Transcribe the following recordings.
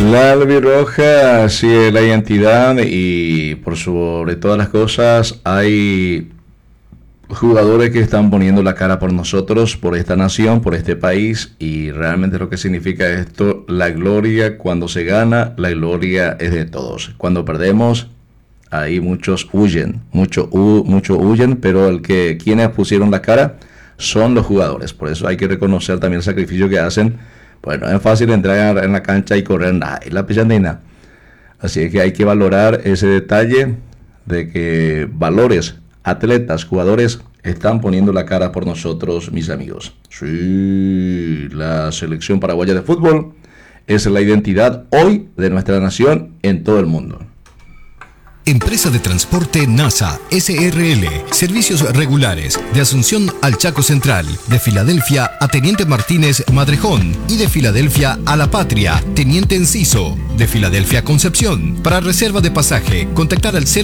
La albirroja, sí, es la identidad y por sobre todas las cosas hay jugadores que están poniendo la cara por nosotros, por esta nación, por este país y realmente lo que significa esto, la gloria cuando se gana, la gloria es de todos. Cuando perdemos, ahí muchos huyen, mucho huyen, pero quienes pusieron la cara son los jugadores. Por eso hay que reconocer también el sacrificio que hacen. Bueno, no es fácil entrar en la cancha y correr nada, y la pillandina. Así es que hay que valorar ese detalle de que valores, atletas, jugadores están poniendo la cara por nosotros, mis amigos. Sí, la selección paraguaya de fútbol es la identidad hoy de nuestra nación en todo el mundo. Empresa de Transporte NASA SRL. Servicios regulares de Asunción al Chaco Central, de Filadelfia a Teniente Martínez Madrejón y de Filadelfia a La Patria, Teniente Enciso, de Filadelfia a Concepción. Para reserva de pasaje, contactar al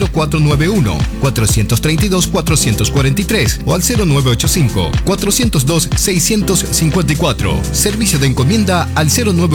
0491-432-443 o al 0985-402-654. Servicio de encomienda al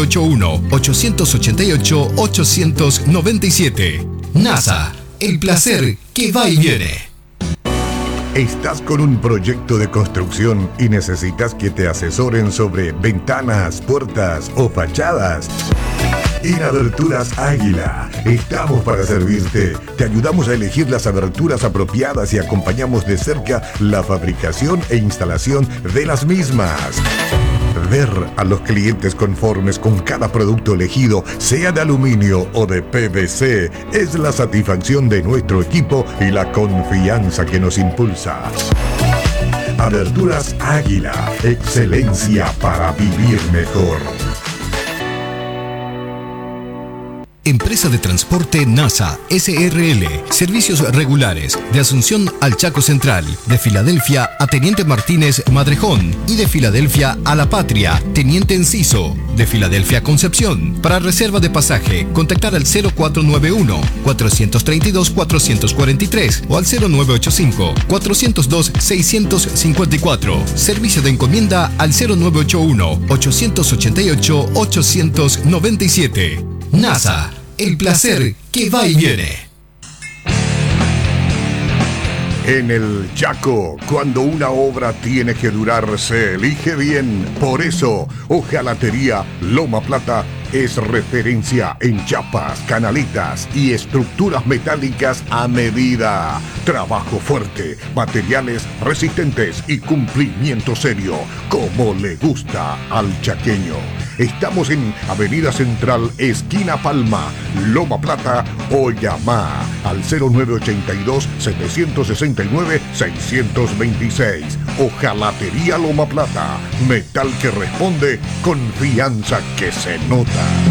0981-888-897. NASA, el placer que va y viene. ¿Estás con un proyecto de construcción y necesitas que te asesoren sobre ventanas, puertas o fachadas? En Aberturas Águila estamos para servirte. Te ayudamos a elegir las aberturas apropiadas y acompañamos de cerca la fabricación e instalación de las mismas. Ver a los clientes conformes con cada producto elegido, sea de aluminio o de PVC, es la satisfacción de nuestro equipo y la confianza que nos impulsa. Aberturas Águila, excelencia para vivir mejor. Empresa de Transporte NASA SRL. Servicios regulares de Asunción al Chaco Central, de Filadelfia a Teniente Martínez Madrejón y de Filadelfia a La Patria, Teniente Enciso, de Filadelfia a Concepción. Para reserva de pasaje, contactar al 0491-432-443 o al 0985-402-654. Servicio de encomienda al 0981-888-897. NASA, el placer que va y viene. En el Chaco, cuando una obra tiene que durar, se elige bien. Por eso, Hojalatería Loma Plata es referencia en chapas, canaletas y estructuras metálicas a medida. Trabajo fuerte, materiales resistentes y cumplimiento serio, como le gusta al chaqueño. Estamos en Avenida Central, esquina Palma, Loma Plata, o llama al 0982-769-626. Hojalatería Loma Plata, metal que responde, confianza que se nota.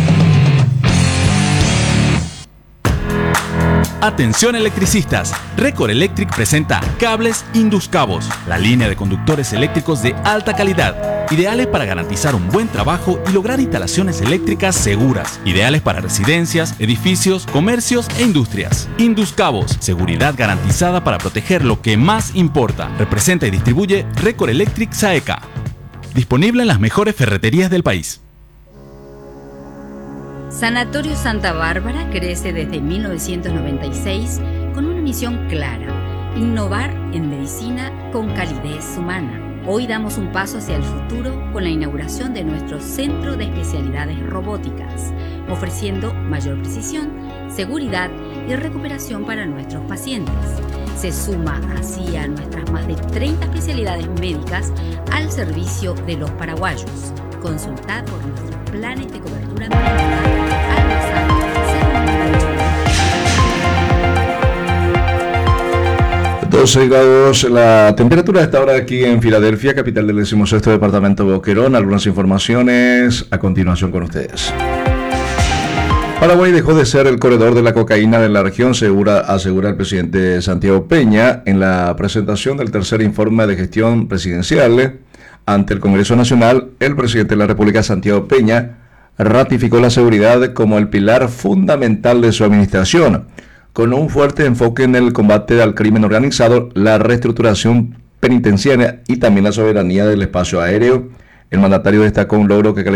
Atención electricistas, Record Electric presenta Cables Induscabos, la línea de conductores eléctricos de alta calidad, ideales para garantizar un buen trabajo y lograr instalaciones eléctricas seguras, ideales para residencias, edificios, comercios e industrias. Induscabos, seguridad garantizada para proteger lo que más importa. Representa y distribuye Record Electric SAECA. Disponible en las mejores ferreterías del país. Sanatorio Santa Bárbara crece desde 1996 con una misión clara: innovar en medicina con calidez humana. Hoy damos un paso hacia el futuro con la inauguración de nuestro Centro de Especialidades Robóticas, ofreciendo mayor precisión, seguridad y recuperación para nuestros pacientes. Se suma así a nuestras más de 30 especialidades médicas al servicio de los paraguayos. Consultad por nuestros planes de cobertura médica al WhatsApp 12 grados la temperatura a esta hora aquí en Filadelfia, capital del 16º departamento de Boquerón. Algunas informaciones a continuación con ustedes. Paraguay dejó de ser el corredor de la cocaína de la región, asegura el presidente Santiago Peña en la presentación del tercer informe de gestión presidencial ante el Congreso Nacional. El presidente de la República, Santiago Peña, ratificó la seguridad como el pilar fundamental de su administración, con un fuerte enfoque en el combate al crimen organizado, la reestructuración penitenciaria y también la soberanía del espacio aéreo. El mandatario destacó un logro que